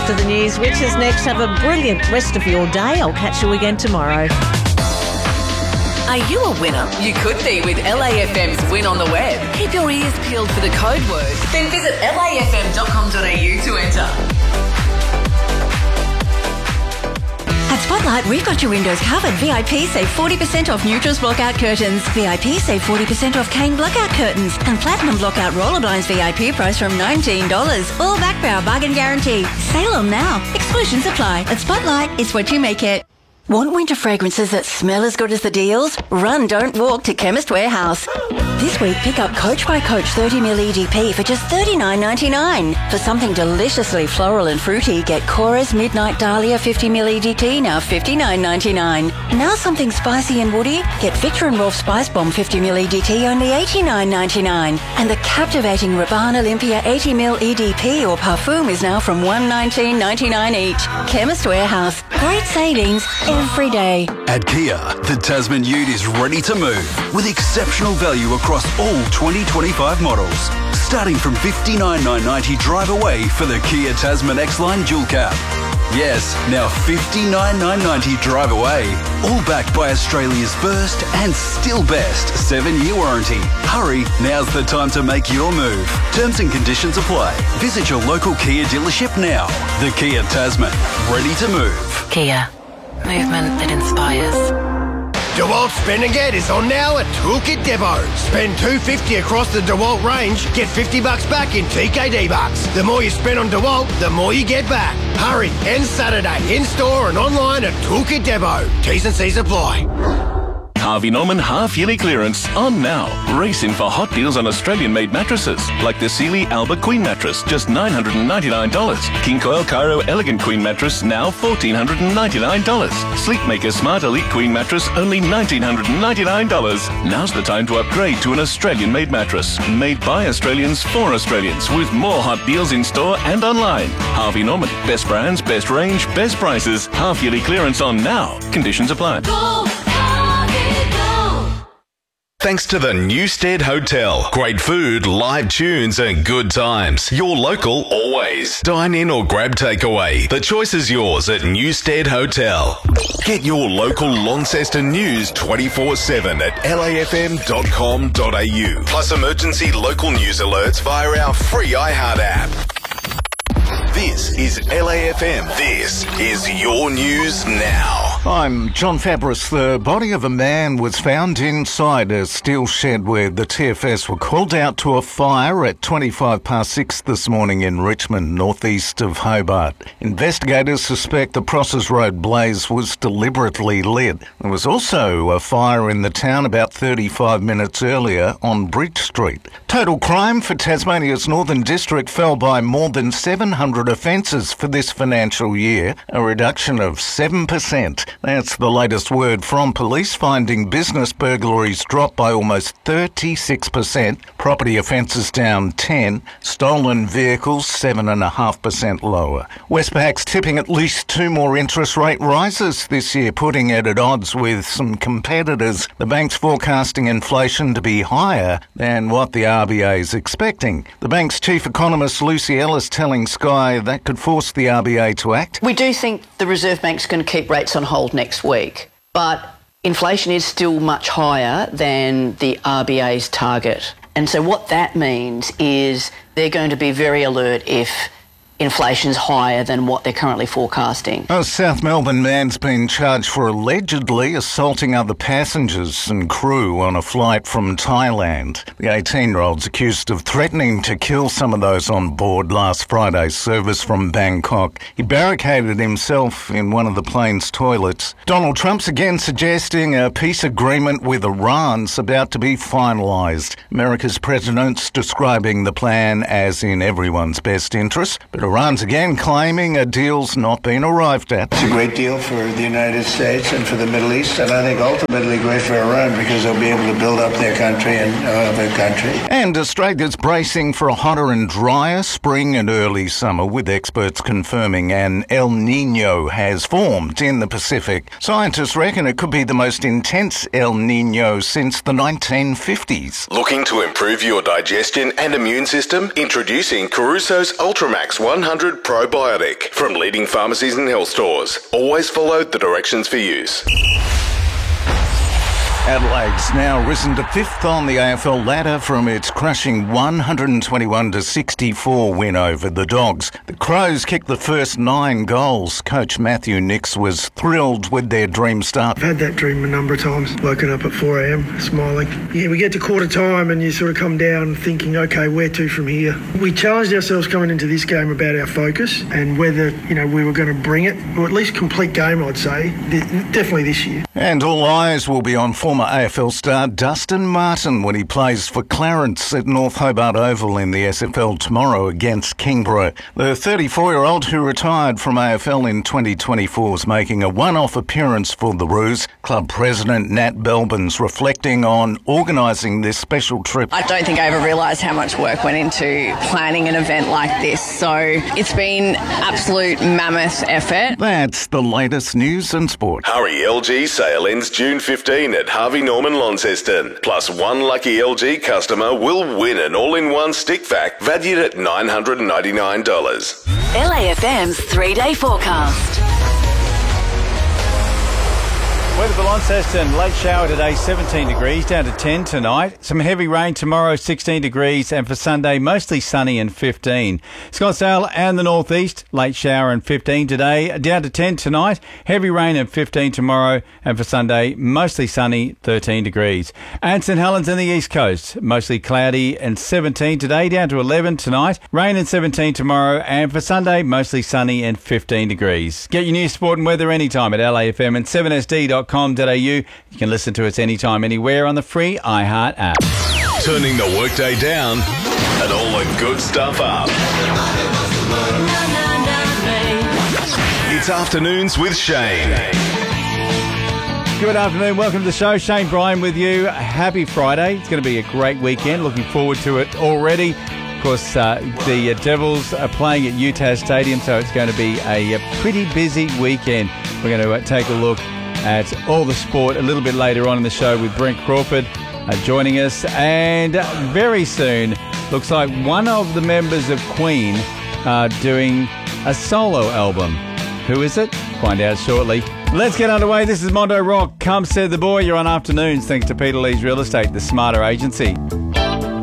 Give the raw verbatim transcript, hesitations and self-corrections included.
to the news. Which is next? Have a brilliant rest of your day. I'll catch you again tomorrow. Are you a winner? You could be with L A F M's Win on the Web. Keep your ears peeled for the code word. Then visit L A F M dot com dot A U to enter. At Spotlight, we've got your windows covered. V I P save forty percent off Neutrals Blockout Curtains. V I P save forty percent off Kane Blackout Curtains. And Platinum Blockout Roller Blinds V I P price from nineteen dollars. All back power bargain guarantee. Sale on now. Exclusions apply. At Spotlight, it's what you make it. Want winter fragrances that smell as good as the deals? Run, don't walk to Chemist Warehouse. This week, pick up Coach by Coach thirty milliliter E D P for just thirty-nine ninety-nine. For something deliciously floral and fruity, get Cora's Midnight Dahlia fifty milliliter E D P, now fifty-nine ninety-nine. Now something spicy and woody, get Victor and Rolf Spice Bomb fifty milliliter E D T, only eighty-nine ninety-nine. And the captivating Rabanne Olympia eighty milliliter E D P or Parfum is now from one nineteen ninety-nine each. Chemist Warehouse. Great savings every day. At Kia, the Tasman Ute is ready to move with exceptional value across all twenty twenty-five models. Starting from fifty-nine nine ninety drive away for the Kia Tasman X-Line Dual Cab. Yes, now fifty-nine nine ninety drive away. All backed by Australia's first and still best seven-year warranty. Hurry, now's the time to make your move. Terms and conditions apply. Visit your local Kia dealership now. The Kia Tasman, ready to move. Kia. Movement that inspires. DeWalt Spend and Get is on now at Toolkit Depot. Spend two hundred fifty dollars across the DeWalt range, get fifty bucks back in T K D bucks. The more you spend on DeWalt, the more you get back. Hurry, end Saturday, in-store and online at Toolkit Depot. T's and C's apply. Harvey Norman half-yearly clearance on now. Race in for hot deals on Australian-made mattresses, like the Sealy Alba Queen mattress, just nine hundred ninety-nine dollars. King Coil Cairo Elegant Queen mattress, now one thousand four hundred ninety-nine dollars. Sleepmaker Smart Elite Queen mattress, only one thousand nine hundred ninety-nine dollars. Now's the time to upgrade to an Australian-made mattress, made by Australians for Australians, with more hot deals in store and online. Harvey Norman, best brands, best range, best prices. Half-yearly clearance on now. Conditions apply. Go! Thanks to the Newstead Hotel. Great food, live tunes and good times. Your local always. Dine in or grab takeaway. The choice is yours at Newstead Hotel. Get your local Launceston news twenty-four seven at L A F M dot com dot A U. Plus emergency local news alerts via our free iHeart app. This is L A F M. This is your news now. I'm John Fabris. The body of a man was found inside a steel shed where the T F S were called out to a fire at twenty-five past six this morning in Richmond, northeast of Hobart. Investigators suspect the Prosses Road blaze was deliberately lit. There was also a fire in the town about thirty-five minutes earlier on Bridge Street. Total crime for Tasmania's Northern District fell by more than seven hundred offences for this financial year, a reduction of seven percent. That's the latest word from police, finding business burglaries dropped by almost thirty-six percent, property offences down ten, stolen vehicles seven point five percent lower. Westpac's tipping at least two more interest rate rises this year, putting it at odds with some competitors. The bank's forecasting inflation to be higher than what the R B A is expecting. The bank's chief economist Lucy Ellis telling Sky that could force the R B A to act. We do think the Reserve Bank's going to keep rates on hold next week, but inflation is still much higher than the R B A's target. And so what that means is they're going to be very alert if inflation's higher than what they're currently forecasting. A South Melbourne man's been charged for allegedly assaulting other passengers and crew on a flight from Thailand. The eighteen-year-old's accused of threatening to kill some of those on board last Friday's service from Bangkok. He barricaded himself in one of the plane's toilets. Donald Trump's again suggesting a peace agreement with Iran's about to be finalised. America's president's describing the plan as in everyone's best interest, but Iran's again claiming a deal's not been arrived at. It's a great deal for the United States and for the Middle East, and I think ultimately great for Iran because they'll be able to build up their country and uh, their country. And Australia's bracing for a hotter and drier spring and early summer, with experts confirming an El Nino has formed in the Pacific. Scientists reckon it could be the most intense El Nino since the nineteen fifties. Looking to improve your digestion and immune system? Introducing Caruso's Ultramax one one hundred Probiotic from leading pharmacies and health stores. Always follow the directions for use. Adelaide's now risen to fifth on the A F L ladder from its crushing one hundred twenty-one to sixty-four win over the Dogs. The Crows kicked the first nine goals. Coach Matthew Nix was thrilled with their dream start. I've had that dream a number of times, woken up at four a.m. smiling. Yeah, we get to quarter time and you sort of come down thinking, okay, where to from here? We challenged ourselves coming into this game about our focus and whether, you know, we were going to bring it, or at least complete game, I'd say, definitely this year. And all eyes will be on former A F L star Dustin Martin when he plays for Clarence at North Hobart Oval in the S F L tomorrow against Kingborough. The thirty-four-year-old who retired from A F L in twenty twenty-four is making a one-off appearance for the Roos. Club president Nat Belbin's reflecting on organising this special trip. I don't think I ever realised how much work went into planning an event like this, so it's been absolute mammoth effort. That's the latest news and sport. Hurry, L G sale ends June fifteenth at Harvey Norman Launceston. Plus one lucky L G customer will win an all-in-one stick vac valued at nine hundred ninety-nine dollars. L A F M's three-day forecast. Weather for Launceston, late shower today, seventeen degrees, down to ten tonight. Some heavy rain tomorrow, sixteen degrees, and for Sunday, mostly sunny and fifteen. Scottsdale and the northeast, late shower and fifteen today, down to ten tonight. Heavy rain and fifteen tomorrow, and for Sunday, mostly sunny, thirteen degrees. And St Helens and the east coast, mostly cloudy and seventeen today, down to eleven tonight. Rain and seventeen tomorrow, and for Sunday, mostly sunny and fifteen degrees. Get your news, sport and weather anytime at L A F M and seven S D dot com dot a u. You can listen to us anytime, anywhere on the free iHeart app. Turning the workday down and all the good stuff up. It's Afternoons with Shane. Good afternoon, welcome to the show. Shane Bryan with you. Happy Friday. It's going to be a great weekend. Looking forward to it already. Of course, uh, the Devils are playing at U T A S Stadium, so it's going to be a, a pretty busy weekend. We're going to uh, take a look at all the sport a little bit later on in the show with Brent Crawford uh, joining us. And very soon, looks like one of the members of Queen are doing a solo album. Who is it? Find out shortly. Let's get underway. This is Mondo Rock. Come Said the Boy. You're on Afternoons thanks to Peter Lee's Real Estate, the smarter agency.